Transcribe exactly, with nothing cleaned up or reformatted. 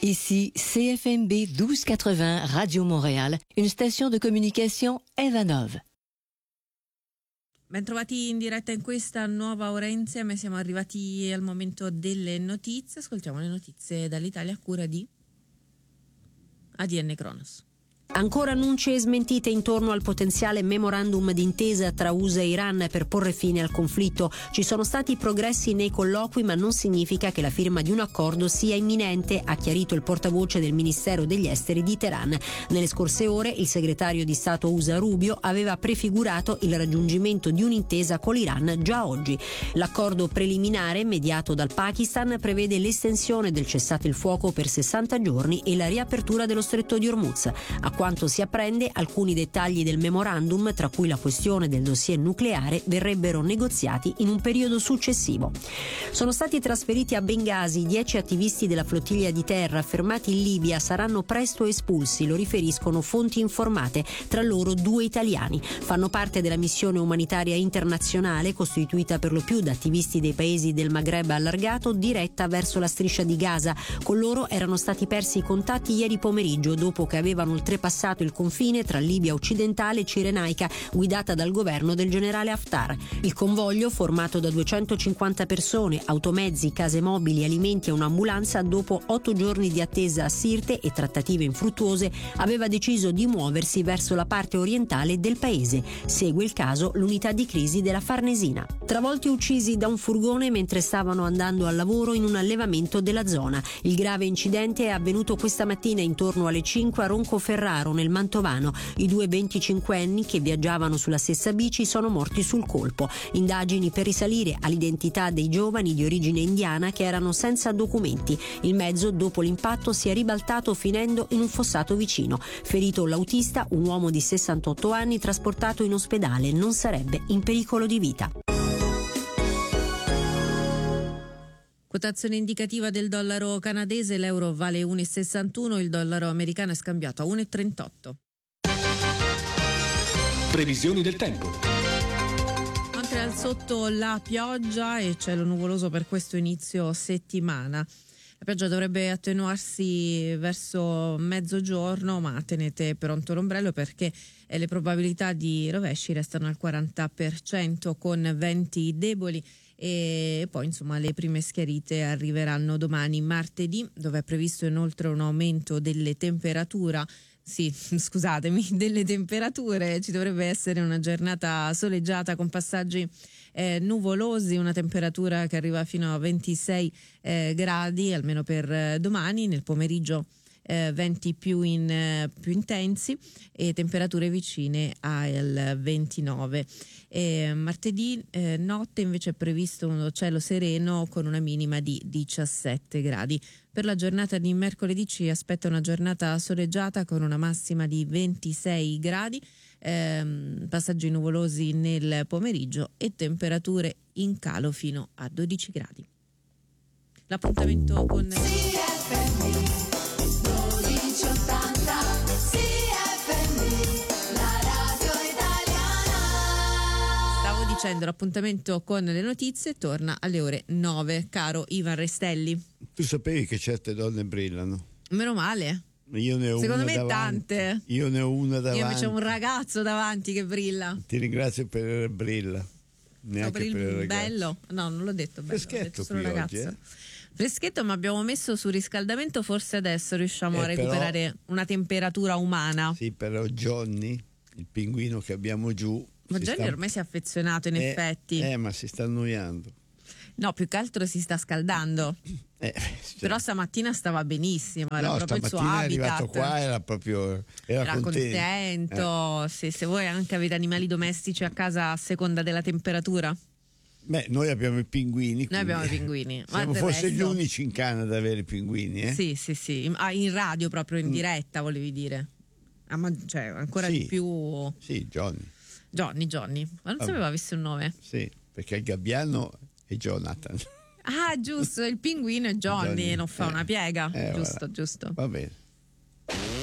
Ici C F M B douze quatre-vingts Radio Montréal, une station de communication Evanov. Bentrovati in diretta in questa nuova ora insieme, siamo arrivati al momento delle notizie, ascoltiamo le notizie dall'Italia a cura di A D N Kronos. Ancora annunci e smentite intorno al potenziale memorandum d'intesa tra U S A e Iran per porre fine al conflitto. Ci sono stati progressi nei colloqui, ma non significa che la firma di un accordo sia imminente, ha chiarito il portavoce del Ministero degli Esteri di Teheran. Nelle scorse ore il segretario di Stato U S A Rubio aveva prefigurato il raggiungimento di un'intesa con l'Iran già oggi. L'accordo preliminare, mediato dal Pakistan, prevede l'estensione del cessate il fuoco per sessanta giorni e la riapertura dello stretto di Hormuz. A quanto si apprende, alcuni dettagli del memorandum, tra cui la questione del dossier nucleare, verrebbero negoziati in un periodo successivo. Sono stati trasferiti a Bengasi dieci attivisti della flottiglia di terra fermati in Libia, saranno presto espulsi, lo riferiscono fonti informate, tra loro due italiani. Fanno parte della missione umanitaria internazionale, costituita per lo più da attivisti dei paesi del Maghreb allargato, diretta verso la striscia di Gaza. Con loro erano stati persi i contatti ieri pomeriggio, dopo che avevano oltrepassato il confine tra Libia occidentale e Cirenaica, guidata dal governo del generale Haftar. Il convoglio, formato da duecentocinquanta persone, automezzi, case mobili, alimenti e un'ambulanza, dopo otto giorni di attesa a Sirte e trattative infruttuose, aveva deciso di muoversi verso la parte orientale del paese. Segue il caso l'unità di crisi della Farnesina. Travolti e uccisi da un furgone mentre stavano andando al lavoro in un allevamento della zona. Il grave incidente è avvenuto questa mattina intorno alle cinque a Roncoferraro, nel Mantovano. I due venticinquenni che viaggiavano sulla stessa bici sono morti sul colpo. Indagini per risalire all'identità dei giovani di origine indiana che erano senza documenti. Il mezzo, dopo l'impatto, si è ribaltato finendo in un fossato vicino. Ferito l'autista, un uomo di sessantotto anni trasportato in ospedale, non sarebbe in pericolo di vita. Quotazione indicativa del dollaro canadese, l'euro vale uno virgola sessantuno, il dollaro americano è scambiato a uno virgola trentotto. Previsioni del tempo. Montreal sotto la pioggia e cielo nuvoloso per questo inizio settimana. La pioggia dovrebbe attenuarsi verso mezzogiorno, ma tenete pronto l'ombrello perché le probabilità di rovesci restano al quaranta per cento con venti deboli. E poi insomma le prime schiarite arriveranno domani martedì, dove è previsto inoltre un aumento delle temperature sì scusatemi delle temperature. Ci dovrebbe essere una giornata soleggiata con passaggi eh, nuvolosi, una temperatura che arriva fino a ventisei eh, gradi almeno per eh, domani. Nel pomeriggio Eh, venti più, in, eh, più intensi e temperature vicine al ventinove. E martedì eh, notte invece è previsto un cielo sereno con una minima di diciassette gradi. Per la giornata di mercoledì ci aspetta una giornata soleggiata con una massima di ventisei gradi, ehm, passaggi nuvolosi nel pomeriggio e temperature in calo fino a dodici gradi. L'appuntamento con Stavo dicendo, l'appuntamento con le notizie torna alle ore nove, caro Ivan Restelli. Tu sapevi che certe donne brillano? Meno male. Io ne ho Secondo una me davanti. tante. Io ne ho una davanti. Io invece ho un ragazzo davanti che brilla. Ti ringrazio per il brilla. Neanche No, per il, per il bello. No, non l'ho detto bello, Freschetto ho detto solo qui ragazzo. oggi, eh? Freschetto, ma abbiamo messo sul riscaldamento, forse adesso riusciamo Eh, a recuperare però, una temperatura umana. Sì, però Johnny, il pinguino che abbiamo giù. Ma si Johnny sta... ormai si è affezionato in eh, effetti. Eh, ma si sta annoiando. No, più che altro si sta scaldando. Eh, cioè. Però stamattina stava benissimo, era no, proprio il suo stamattina è habitat. arrivato qua, era proprio era, Era contento. contento. Eh. Se, se voi anche avete animali domestici a casa a seconda della temperatura. Beh, noi abbiamo i pinguini. Noi abbiamo i pinguini. Ma Siamo forse resto... gli unici in Canada ad avere i pinguini, eh? Sì, sì, sì. Ah, in radio proprio, in diretta, volevi dire. Ah, ma cioè, ancora sì. di più. Sì, Johnny. Johnny, Johnny. Ma non Vabbè. sapevo avesse un nome. Sì, perché il gabbiano è Jonathan. Ah, giusto, il pinguino è Johnny, Johnny. non fa eh. una piega. Eh, giusto, voilà. giusto. Va bene.